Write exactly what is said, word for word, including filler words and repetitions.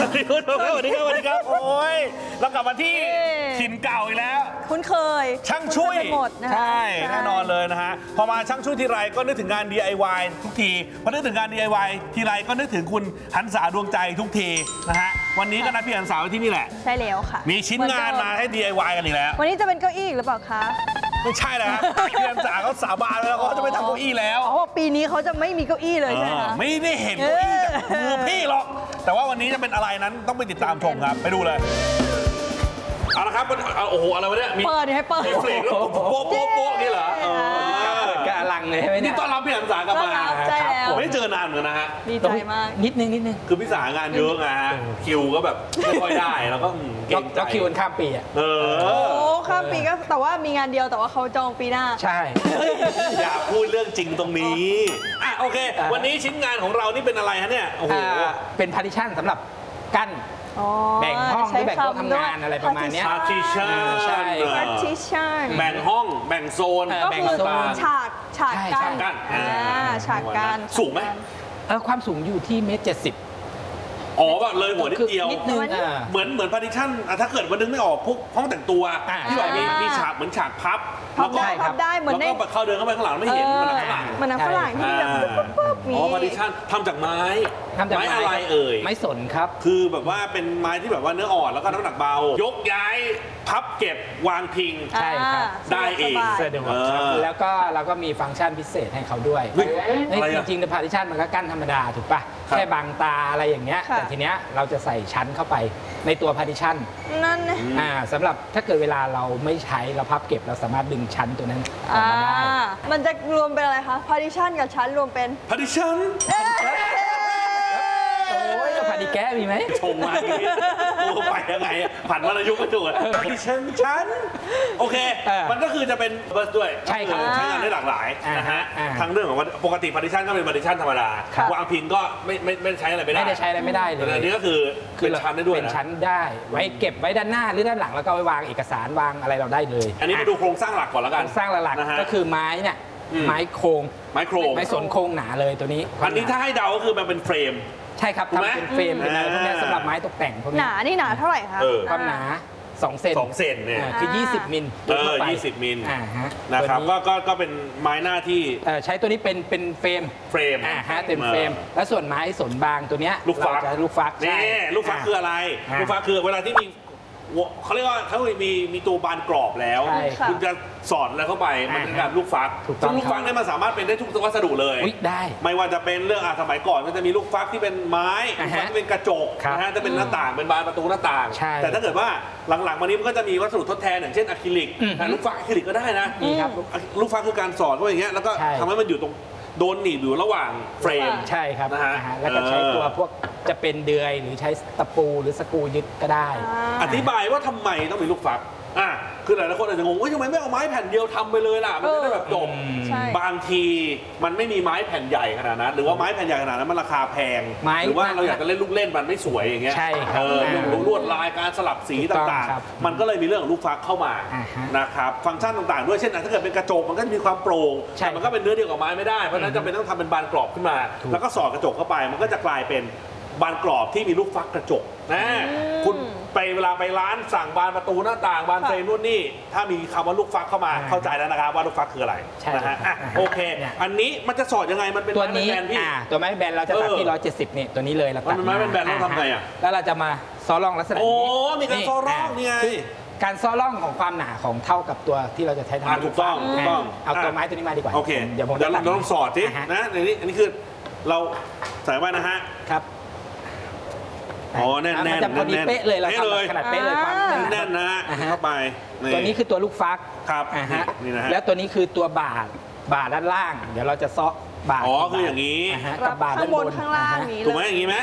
สวัสดีครับสวัสดีครับสวัสดีครับโอ้ยเรากลับมาที่ถิ่นเก่าอีกแล้วคุ้นเคยช่างช่วยหมดนะใช่แน่นอนเลยนะฮะพอมาช่างช่วยทีไรก็นึกถึงงาน ดี ไอ วาย ทุกทีพอนึกถึงงาน ดี ไอ วาย ทีไรก็นึกถึงคุณหันษาดวงใจทุกทีนะฮะวันนี้ก็นัดพี่หันษาไว้ที่นี่แหละใช่แล้วค่ะมีชิ้นงานมาให้ ดี ไอ วาย กันอีกแล้ววันนี้จะเป็นเก้าอี้หรือเปล่าคะไม่ใช่แล้วครับพี่หันษาเขาสาบานแล้วเขาจะไม่ทำเก้าอี้แล้วอ๋อปีนี้เขาจะไม่มีเก้าอี้เลยใช่ไหมคะไม่ได้เห็นเก้าอี้กับมือพี่หรอกแต่ว่าวันนี้จะเป็นอะไรนั้นต้องไปติดตามชมครับไปดูเลยเอาละครับโอ้โหอะไรวะเนี่ยเปิดให้เปิดเฟรกแล้วโป๊ะโป๊ะโป๊ะนี่เหรอกะลังเลยใช่ไหมเนี่ยนี่ต้อนรับพี่หันษากลับมาผมไม่เจอนานเหมือนกันนะฮะดีใจมากนิดนึงนิดนึงคือพี่สางานเยอะไงฮะคิวก็แบบไม่ค่อยได้แล้วก็เก่งใจคิวข้ามปีอ่ะเออโอ้ข้ามปีก็แต่ว่ามีงานเดียวแต่ว่าเขาจองปีหน้าใช่อย่าพูดเรื่องจริงตรงนี้อ่ะโอเควันนี้ชิ้นงานของเรานี่เป็นอะไรฮะเนี่ยโอ้โหเป็นพาร์ติชันสำหรับกั้นแบ่งห้องหรือแบ่งโต๊ะทำงานอะไรประมาณนี้ partition ใช่ partition แบ่งห้องแบ่งโซนก็คือฉากฉากกั้นฉากกั้นสูงไหมความสูงอยู่ที่เมตรเจ็ดสิบอ๋อแบบเลยหัวนิดเดียวนิดนึงเหมือนเหมือน partition ถ้าเกิดวันนึงไม่ออกพวกห้องแต่งตัวที่แบบมีมีฉากเหมือนฉากพับแล้วก็พับได้เหมือนในแล้วก็เข้าเดินเข้าไปข้างหลังไม่เห็นมันฝรั่งมันฝรั่งที่แบบปุ๊บๆอ๋อ partition ทำจากไม้ไม้อะไรเอ่ยไม้สนครับคือแบบว่าเป็นไม้ที่แบบว่าเนื้ออ่อนแล้วก็น้ำหนักเบายกย้ายพับเก็บวางพิงใช่ครับได้เองสะดวกครับแล้วก็เราก็มีฟังก์ชันพิเศษให้เขาด้วยจริงๆในพาร์ติชันมันก็กั้นธรรมดาถูกป่ะแค่บังตาอะไรอย่างเงี้ยแต่ทีเนี้ยเราจะใส่ชั้นเข้าไปในตัวพาร์ติชันนั่นนะอ่าสำหรับถ้าเกิดเวลาเราไม่ใช้เราพับเก็บเราสามารถดึงชั้นตัวนั้นออกมาได้มันจะรวมเป็นอะไรคะพาร์ติชันกับชั้นรวมเป็นพาร์ติชันโอ้ยพาร์ติแก้มีไหมชงมาอย่างนี้โอ้ไปยังไงผ่านวรรณยุกต์ก็ถูกพาร์ติชันชั้นโอเคมันก็คือจะเป็นเบิร์สด้วยใช่ครับใช้งานได้หลากหลายนะฮะทั้งเรื่องของปกติพาร์ติชันก็เป็นพาร์ติชันธรรมดาวางพิงก็ไม่ไม่ไม่ใช้อะไรไม่ได้ไม่ได้ใช้อะไรไม่ได้เลยอันนี้ก็คือเป็นชั้นได้ด้วยเป็นชั้นได้ไว้เก็บไว้ด้านหน้าหรือด้านหลังแล้วก็ไว้วางเอกสารวางอะไรเราได้เลยอันนี้มาดูโครงสร้างหลักก่อนแล้วกันสร้างหลักก็คือไม้เนี่ยไม้โครงไม้โครงไม้สนโครงหนาเลยตัวนี้อันนี้ถ้าให้เดาก็คือมันเป็นเฟรมใช่ครับทำเป็นเฟรมเป็นอะไรพวกนี้สำหรับไม้ตกแต่งพวกนี้หนานี่หนาเท่าไหร่คะความหนาสองเซนสองเซนเนี่ยคือยี่สิบมิลเออยี่สิบมิลนะครับก็ก็ก็เป็นไม้หน้าที่ใช้ตัวนี้เป็นเป็นเฟรมเฟรมอ่าฮะเป็นเฟรมแล้วส่วนไม้สนบางตัวเนี้ยลูกฟักลูกฟักนี่ลูกฟักคืออะไรลูกฟักคือเวลาที่มีเขาเรียกว่าเขามีมีตัวบานกรอบแล้วคุณจะสอดอะไรเข้าไปมันเป็นการลูกฟักซึ่งลูกฟักเนี่ยมันสามารถเป็นได้ทุกวัสดุเลยได้ไม่ว่าจะเป็นเรื่องสมัยก่อนก็จะมีลูกฟักที่เป็นไม้ลูกฟักที่เป็นกระจกนะฮะจะเป็นหน้าต่างเป็นบานประตูหน้าต่างแต่ถ้าเกิดว่าหลังๆมานี้มันก็จะมีวัสดุทดแทนอย่างเช่นอะคริลิกลูกฟักอะคริลิกก็ได้นะลูกฟักคือการสอดเข้าไปอย่างเงี้ยแล้วก็ทำให้มันอยู่ตรงโดนหนีบอยู่ระหว่างเฟรมใช่ครับนะฮะแล้วก็ใช้ตัวพวกจะเป็นเดือยหรือใช้ตะปูหรือสกรูยึดก็ได้อธิบายว่าทำไมต้องมีลูกฟักอ่ะคือหลายๆคนอาจจะงงว่าทำไมไม่เอาไม้แผ่นเดียวทำไปเลยล่ะมันจะได้แบบจบบางทีมันไม่มีไม้แผ่นใหญ่ขนาดนั้นหรือว่าไม้แผ่นใหญ่ขนาดนั้นมันราคาแพงหรือว่าเราอยากจะเล่นลูกเล่นมันไม่สวยอย่างเงี้ยใช่ครับลวดลายการสลับสีต่างๆมันก็เลยมีเรื่องของลูกฟักเข้ามานะครับฟังก์ชันต่างๆด้วยเช่นถ้าเกิดเป็นกระจกมันก็จะมีความโปร่งแต่มันก็เป็นเนื้อเดียวกับไม้ไม่ได้เพราะฉะนั้นจำเป็นต้องทำเป็นบานกรอบขึ้นมาแล้วก็สอดกระจกเข้าไปมันก็จะกลายเป็นบานกรอบที่มีลูกฟักกระจกนะคุณไปเวลาไปร้านสั่งบานประตูหน้าต่างบานเฟรมนู่นนี่ถ้ามีคำว่าลูกฟักเข้ามาเข้าใจแล้วนะครับว่าลูกฟักคืออะไรนะฮะโอเคอันนี้มันจะสอดยังไงมันเป็นตัวนี้ตัวไม้แบนเราจะตัดที่ร้อยเจ็ดสิบเนี่ยตัวนี้เลยเราตัดไม้แบนเราทำไงอ่ะแล้วเราจะมาซ้อร่องลักษณะนี้โอ้มีการซ้อร่องนี่ไงการซ้อร่องของความหนาของเท่ากับตัวที่เราจะใช้ทำถูกต้องถูกต้องเอาตัวไม้ตัวนี้มาดีกว่าโอเคเดี๋ยวผมจะลองสอดสินะอันนี้อันนี้คือเราใส่ไว้นะฮะครับอ๋อแน่นแน่นจะพอดีเป๊ะเลยเราทำขนาดเป๊ะเลยความแน่นนะเข้าไปตัวนี้คือตัวลูกฟักครับแล้วตัวนี้คือตัวบาดบาดด้านล่างเดี๋ยวเราจะซ้อบาดอ๋อคืออย่างนี้กับบาดด้านบนข้างล่างนี้ถูกไหมอย่างนี้ไหม